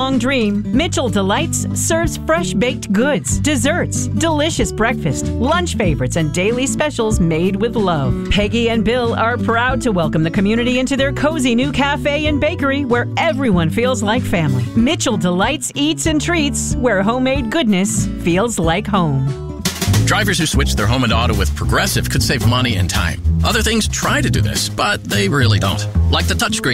lifelong dream, Mitchell Delights serves fresh baked goods, desserts, delicious breakfast, lunch favorites, and daily specials made with love. Peggy and Bill are proud to welcome the community into their cozy new cafe and bakery where everyone feels like family. Mitchell Delights Eats and Treats, where homemade goodness feels like home. Drivers who switch their home and auto with Progressive could save money and time. Other things try to do this, but they really don't. Like the touchscreen